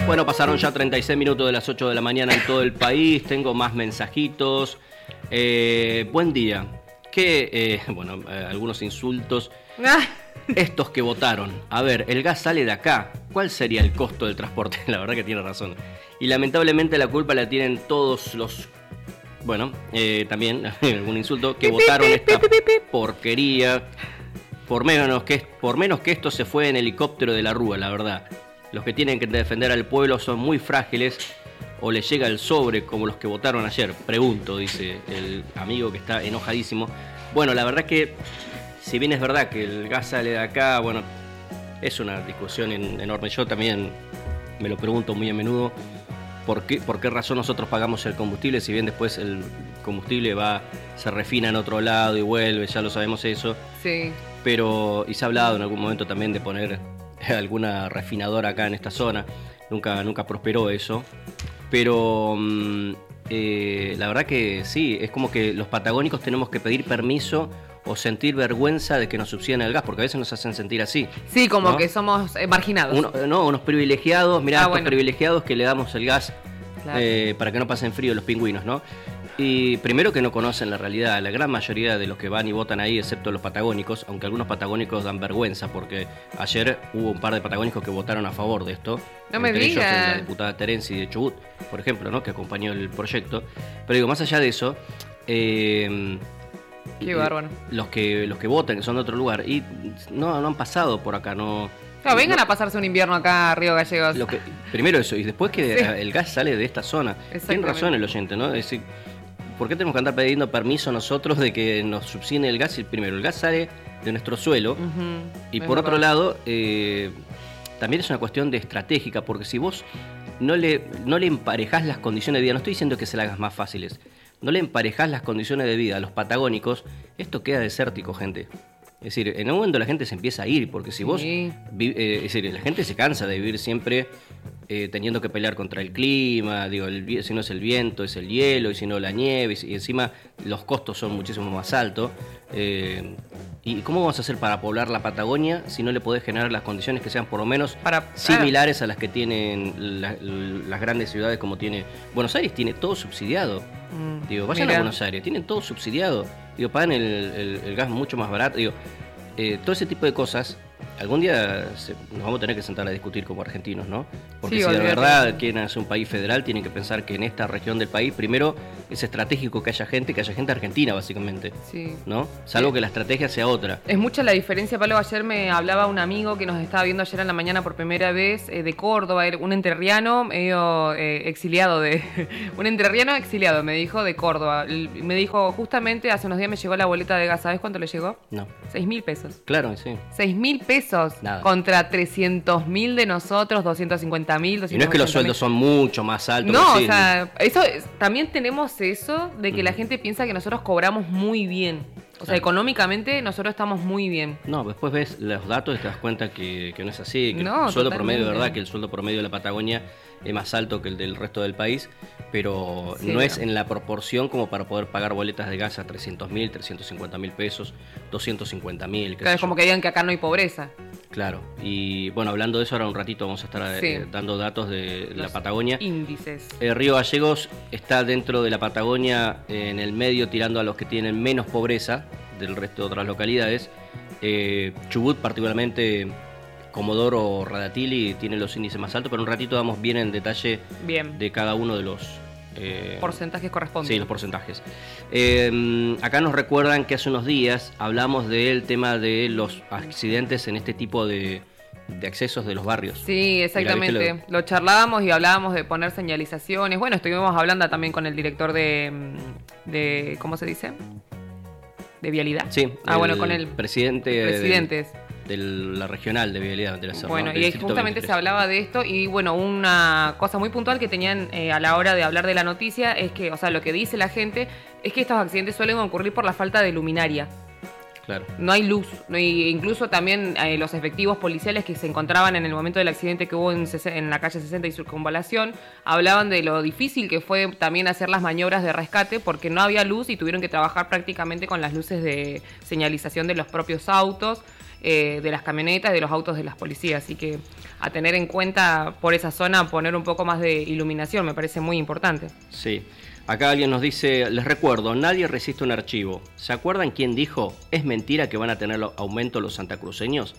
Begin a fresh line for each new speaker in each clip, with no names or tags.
Bueno, pasaron ya 36 minutos de las 8 de la mañana en todo el país. Tengo más mensajitos. Buen día. Algunos insultos. Estos que votaron. A ver, el gas sale de acá. ¿Cuál sería el costo del transporte? La verdad que tiene razón. Y lamentablemente la culpa la tienen todos los... también algún insulto que votaron esta porquería. Por menos que esto se fue en helicóptero de la Rúa, la verdad. Los que tienen que defender al pueblo son muy frágiles o les llega el sobre como los que votaron ayer. Pregunto, dice el amigo que está enojadísimo. Bueno, la verdad que si bien es verdad que el gas sale de acá, es una discusión enorme. Yo también me lo pregunto muy a menudo. ¿Por qué razón nosotros pagamos el combustible si bien después el combustible se refina en otro lado y vuelve? Ya lo sabemos eso.
Sí.
Y se ha hablado en algún momento también de poner alguna refinadora acá en esta zona. Nunca prosperó eso. Pero la verdad que sí, es como que los patagónicos tenemos que pedir permiso o sentir vergüenza de que nos subsidian el gas, porque a veces nos hacen sentir así.
Sí, como ¿no? Que somos marginados.
Unos privilegiados, privilegiados que le damos el gas, claro, para que no pasen frío los pingüinos, ¿no? Y primero que no conocen la realidad, la gran mayoría de los que van y votan ahí, excepto los patagónicos, aunque algunos patagónicos dan vergüenza, porque ayer hubo un par de patagónicos que votaron a favor de esto.
No me
entre
digas.
ellos la diputada Terenzi de Chubut, por ejemplo, ¿no? Que acompañó el proyecto. Pero digo, más allá de eso...
Qué bárbaro.
Los que votan, que son de otro lugar, y no han pasado por acá, no...
Claro, vengan a pasarse un invierno acá a Río Gallegos.
Primero eso, y después que sí, el gas sale de esta zona. Tiene razón el oyente, ¿no? Es decir, ¿por qué tenemos que andar pidiendo permiso nosotros de que nos subsidien el gas? Primero, el gas sale de nuestro suelo, y por otro lado, también es una cuestión de estratégica, porque si vos no le emparejás las condiciones de vida, no estoy diciendo que se las hagas más fáciles, no le emparejás las condiciones de vida a los patagónicos, esto queda desértico, gente. Es decir, en un momento la gente se empieza a ir, porque si vos... la gente se cansa de vivir siempre teniendo que pelear contra el clima, si no es el viento, es el hielo, y si no la nieve, y encima los costos son muchísimo más altos. ¿Y cómo vamos a hacer para poblar la Patagonia si no le podés generar las condiciones que sean por lo menos similares a las que tienen las grandes ciudades como tiene... Buenos Aires tiene todo subsidiado. Vayan a Buenos Aires, tienen todo subsidiado. Pagan el gas mucho más barato. Todo ese tipo de cosas, algún día nos vamos a tener que sentar a discutir como argentinos, ¿no? Porque si de verdad quieren hacer un país federal, tienen que pensar que en esta región del país, primero, es estratégico que haya gente argentina, básicamente. Sí. ¿No? Salvo que la estrategia sea otra.
Es mucha la diferencia, Pablo. Ayer me hablaba un amigo que nos estaba viendo ayer en la mañana por primera vez, de Córdoba, un entrerriano medio exiliado un entrerriano exiliado, me dijo, de Córdoba. Me dijo, justamente hace unos días me llegó la boleta de gas. ¿Sabes cuánto le llegó?
No.
6.000 pesos.
Claro, sí.
6.000 pesos.
Nada.
Contra 300.000 de nosotros, 250.000.
Y no es que los sueldos son mucho más altos.
No, o sea, también tenemos eso de que la gente piensa que nosotros cobramos muy bien. O sea, económicamente nosotros estamos muy bien.
No, después ves los datos y te das cuenta que no es así. Que el sueldo promedio, de verdad, que el sueldo promedio de la Patagonia es más alto que el del resto del país, pero no es en la proporción como para poder pagar boletas de gas a 300.000, 350.000 pesos, 250.000.
Claro, es como que digan que acá no hay pobreza.
Claro, y bueno, hablando de eso, ahora un ratito vamos a estar dando datos de la Patagonia.
Índices.
Río Gallegos está dentro de la Patagonia, en el medio, tirando a los que tienen menos pobreza del resto de otras localidades. Chubut, particularmente Comodoro Radatili, tiene los índices más altos, pero un ratito damos bien en detalle de cada uno de los...
porcentajes correspondientes.
Sí, los porcentajes. Acá nos recuerdan que hace unos días hablamos del tema de los accidentes en este tipo de accesos de los barrios.
Sí, exactamente. Lo charlábamos y hablábamos de poner señalizaciones. Bueno, estuvimos hablando también con el director de ¿cómo se dice? De Vialidad.
Sí.
Con el
presidentes de la regional de Vialidad de la zona.
Bueno, y justamente 23. Se hablaba de esto y bueno, una cosa muy puntual que tenían a la hora de hablar de la noticia es que, o sea, lo que dice la gente es que estos accidentes suelen ocurrir por la falta de luminaria.
Claro.
No hay luz, incluso también los efectivos policiales que se encontraban en el momento del accidente que hubo en la calle 60 y Circunvalación, hablaban de lo difícil que fue también hacer las maniobras de rescate porque no había luz y tuvieron que trabajar prácticamente con las luces de señalización de los propios autos, de las camionetas, de los autos de las policías. Así que a tener en cuenta por esa zona, poner un poco más de iluminación, me parece muy importante.
Sí. Acá alguien nos dice, les recuerdo, nadie resiste un archivo. ¿Se acuerdan quién dijo, es mentira que van a tener aumento los santacruceños?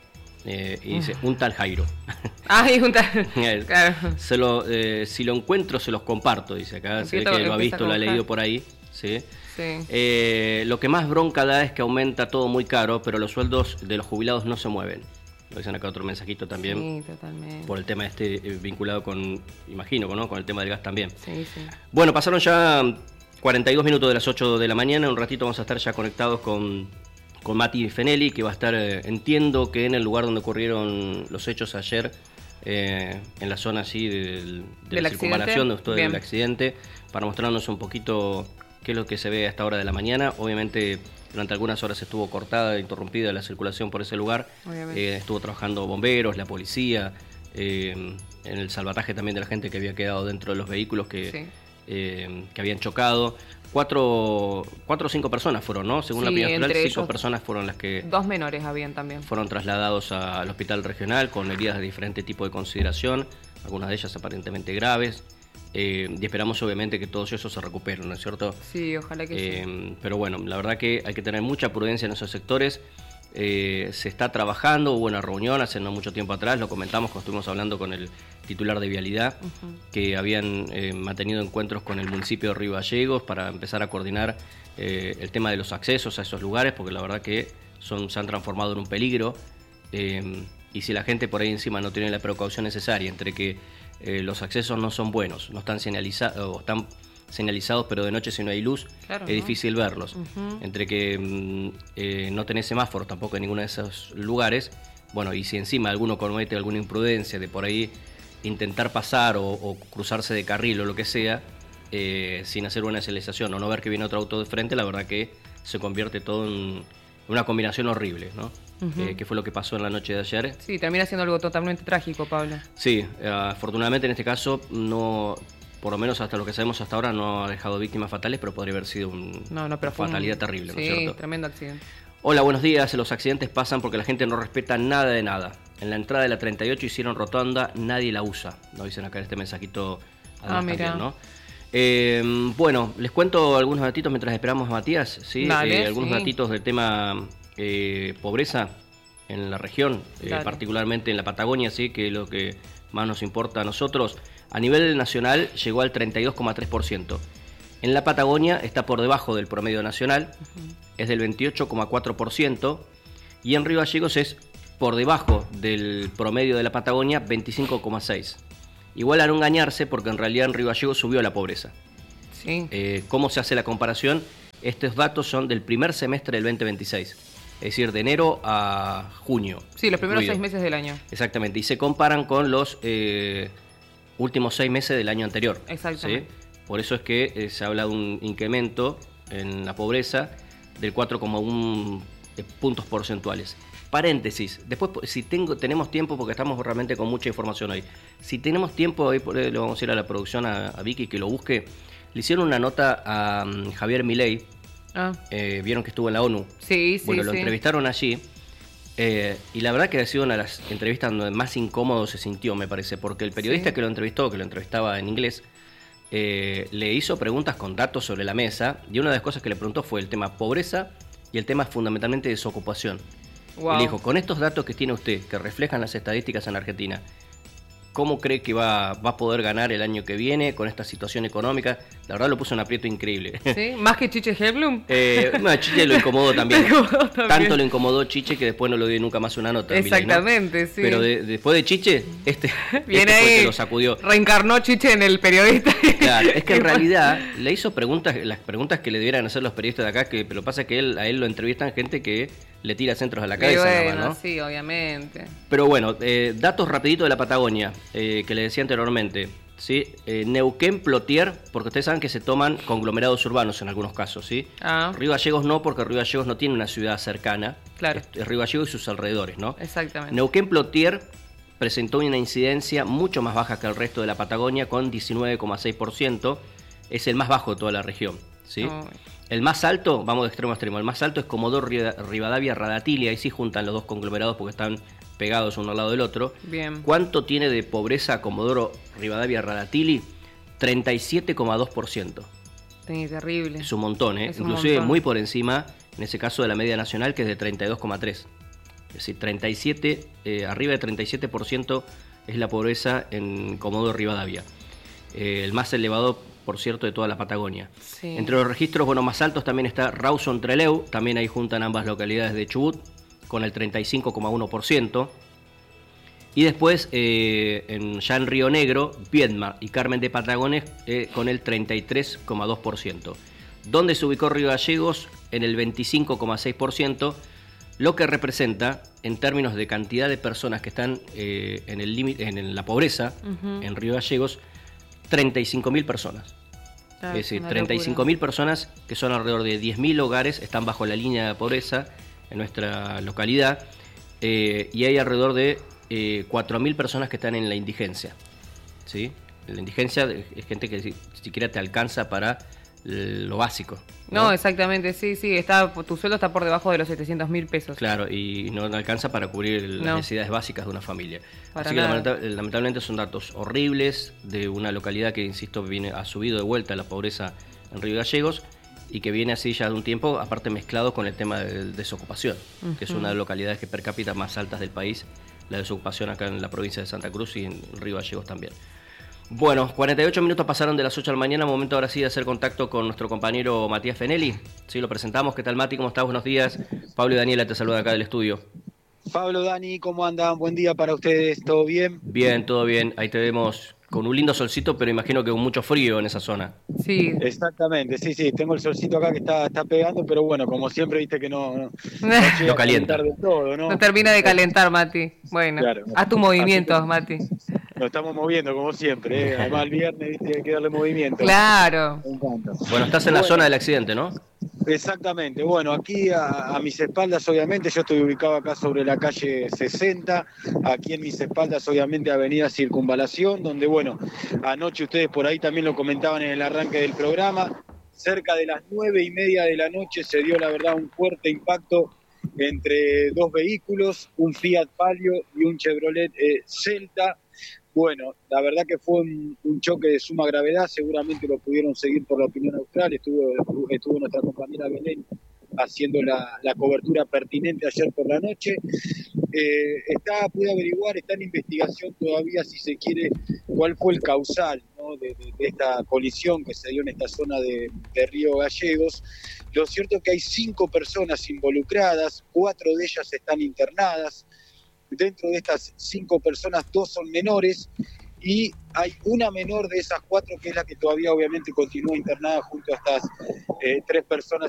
Y dice, un tal Jairo.
Ay, un tal... Claro.
Si lo encuentro, se los comparto, dice acá. Se ve que lo ha visto, lo ha leído por ahí. ¿Sí? Sí. Lo que más bronca da es que aumenta todo muy caro, pero los sueldos de los jubilados no se mueven. Lo dicen acá otro mensajito también.
Sí, totalmente.
Por el tema vinculado con, imagino, ¿no? Con el tema del gas también.
Sí, sí.
Bueno, pasaron ya 42 minutos de las 8 de la mañana. Un ratito vamos a estar ya conectados con Mati Fenelli, que va a estar, entiendo que en el lugar donde ocurrieron los hechos ayer, en la zona así de la circunvalación del accidente, para mostrarnos un poquito qué es lo que se ve a esta hora de la mañana. Obviamente durante algunas horas estuvo cortada, interrumpida la circulación por ese lugar. Estuvo trabajando bomberos, la policía, en el salvataje también de la gente que había quedado dentro de los vehículos que habían chocado. 4 o 5 personas fueron, ¿no? Según la opinión general, 5 personas fueron las que...
2 menores habían también.
Fueron trasladados al hospital regional con heridas de diferente tipo de consideración, algunas de ellas aparentemente graves. Y esperamos obviamente que todos esos se recuperen, ¿no es cierto?
Sí, ojalá que sí.
Pero bueno, la verdad que hay que tener mucha prudencia en esos sectores. Se está trabajando, hubo una reunión hace no mucho tiempo atrás, lo comentamos cuando estuvimos hablando con el titular de Vialidad, que habían mantenido encuentros con el municipio de Río Gallegos para empezar a coordinar el tema de los accesos a esos lugares, porque la verdad que se han transformado en un peligro, y si la gente por ahí encima no tiene la precaución necesaria entre que los accesos no son buenos, no están señalizados, o están señalizados, pero de noche si no hay luz, claro, es difícil verlos. Entre que no tenés semáforos tampoco en ninguno de esos lugares, bueno, y si encima alguno comete alguna imprudencia de por ahí intentar pasar o cruzarse de carril o lo que sea, sin hacer una señalización o no ver que viene otro auto de frente, la verdad que se convierte todo en una combinación horrible, ¿no? Que fue lo que pasó en la noche de ayer.
Sí, termina siendo algo totalmente trágico, Pablo.
Sí, afortunadamente en este caso no... Por lo menos hasta lo que sabemos hasta ahora no ha dejado víctimas fatales, pero podría haber sido una fatalidad terrible, ¿no es cierto?
Sí, tremendo accidente.
Hola, buenos días. Los accidentes pasan porque la gente no respeta nada de nada. En la entrada de la 38 hicieron rotonda, nadie la usa. Nos dicen acá en este mensajito
mira.
También, ¿no? Bueno, les cuento algunos datitos mientras esperamos a Matías, ¿sí?
Dale,
algunos datitos del tema pobreza en la región, particularmente en la Patagonia, ¿sí? Que es lo que más nos importa a nosotros. A nivel nacional llegó al 32,3%. En la Patagonia está por debajo del promedio nacional, es del 28,4%, y en Río Gallegos es por debajo del promedio de la Patagonia, 25,6%. Igual a no engañarse, porque en realidad en Río Gallegos subió la pobreza.
Sí.
¿Cómo se hace la comparación? Estos datos son del primer semestre del 2026. Es decir, de enero a junio.
Sí, los primeros 6 meses del año.
Exactamente, y se comparan con los últimos 6 meses del año anterior.
Exactamente.
¿Sí? Por eso es que se habla de un incremento en la pobreza del 4,1 puntos porcentuales. Paréntesis, después si tenemos tiempo, porque estamos realmente con mucha información hoy, si tenemos tiempo, ahí le vamos a ir a la producción, a Vicky, que lo busque. Le hicieron una nota a Javier Milei. Vieron que estuvo en la ONU.
Sí,
bueno, lo entrevistaron allí. Y la verdad que ha sido una de las entrevistas donde más incómodo se sintió, me parece, porque el periodista que lo entrevistaba en inglés, le hizo preguntas con datos sobre la mesa, y una de las cosas que le preguntó fue el tema pobreza y el tema fundamentalmente desocupación.
Wow.
Y le dijo, con estos datos que tiene usted, que reflejan las estadísticas en Argentina, ¿cómo cree que va a poder ganar el año que viene con esta situación económica? La verdad lo puso en un aprieto increíble.
¿Sí? ¿Más que Chiche Helblum?
Chiche lo incomodó también. Tanto lo incomodó Chiche que después no le dio nunca más una nota.
Exactamente,
Milei, ¿no?
sí.
Pero después de Chiche,
viene
fue
ahí,
que lo sacudió.
Reencarnó Chiche en el periodista.
Claro, es que en realidad le hizo las preguntas que le debieran hacer los periodistas de acá, pero pasa que a él lo entrevistan gente que le tira centros a la cabeza.
Bueno,
nada más, ¿no?
sí, obviamente.
Pero bueno, datos rapidito de la Patagonia, que le decía anteriormente. ¿Sí? Neuquén, Plotier, porque ustedes saben que se toman conglomerados urbanos en algunos casos, ¿sí? Río Gallegos no, porque Río Gallegos no tiene una ciudad cercana.
Claro.
Es Río Gallegos y sus alrededores, ¿no?
Exactamente.
Neuquén, Plotier presentó una incidencia mucho más baja que el resto de la Patagonia, con 19,6%. Es el más bajo de toda la región, ¿sí? El más alto, vamos de extremo a extremo, el más alto es Comodoro Rivadavia, Radatilia, ahí sí juntan los dos conglomerados porque están pegados uno al lado del otro.
Bien.
¿Cuánto tiene de pobreza Comodoro Rivadavia Radatili? 37,2%.
Terrible.
Es un montón, ¿eh?
Es un
Inclusive
montón.
muy por encima, en ese caso, de la media nacional, que es de 32,3%. Es decir, 37, arriba de 37% es la pobreza en Comodoro Rivadavia. El más elevado, por cierto, de toda la Patagonia.
Sí.
Entre los registros más altos también está Rawson Trelew, también ahí juntan ambas localidades de Chubut, con el 35,1%. Y después, ya en Río Negro, Viedma y Carmen de Patagones con el 33,2%. ¿Dónde se ubicó Río Gallegos? En el 25,6%, lo que representa, en términos de cantidad de personas que están en el límite, en la pobreza, en Río Gallegos, 35.000 personas. Es decir, 35.000 personas, que son alrededor de 10.000 hogares, están bajo la línea de pobreza en nuestra localidad, y hay alrededor de 4.000 personas que están en la indigencia. ¿Sí? La indigencia es gente que siquiera te alcanza para lo básico.
No, exactamente, sí, tu sueldo está por debajo de los 700.000 pesos.
Claro, y no alcanza para cubrir las necesidades básicas de una familia. Así que lamentablemente son datos horribles de una localidad que, insisto, ha subido de vuelta la pobreza en Río Gallegos y que viene así ya de un tiempo, aparte mezclado con el tema de desocupación, que es una de las localidades que per cápita más altas del país, la desocupación acá en la provincia de Santa Cruz y en Río Gallegos también. Bueno, 48 minutos pasaron de las 8 de la mañana, momento ahora sí de hacer contacto con nuestro compañero Matías Fenelli. Sí, lo presentamos. ¿Qué tal, Mati? ¿Cómo estás? Buenos días. Pablo y Daniela te saludan acá del estudio.
Pablo, Dani, ¿cómo andan? Buen día para ustedes, ¿todo bien?
Bien, todo bien. Ahí te vemos con un lindo solcito, pero imagino que con mucho frío en esa zona.
Sí.
Exactamente, sí, tengo el solcito acá que está pegando, pero bueno, como siempre, viste que no
lo calienta.
De todo, ¿no?
No termina de calentar, Mati. Bueno, claro. Haz tu movimiento, Mati.
Nos estamos moviendo como siempre, además el viernes, viste, hay que darle movimiento.
Claro.
Me encanta.
Bueno, estás en la zona del accidente, ¿no?
Exactamente, bueno, aquí a mis espaldas obviamente, yo estoy ubicado acá sobre la calle 60, aquí en mis espaldas obviamente avenida Circunvalación, donde bueno, anoche ustedes por ahí también lo comentaban en el arranque del programa, cerca de las 9:30 de la noche se dio la verdad un fuerte impacto entre dos vehículos, un Fiat Palio y un Chevrolet Celta. Bueno, la verdad que fue un choque de suma gravedad, seguramente lo pudieron seguir por la Opinión Austral, estuvo nuestra compañera Belén haciendo la cobertura pertinente ayer por la noche. Pude averiguar, está en investigación todavía, si se quiere, cuál fue el causal, ¿no? de esta colisión que se dio en esta zona de Río Gallegos. Lo cierto es que hay 5 personas involucradas, 4 de ellas están internadas. Dentro de estas 5 personas, 2 son menores y hay una menor de esas 4 que es la que todavía obviamente continúa internada junto a estas 3 personas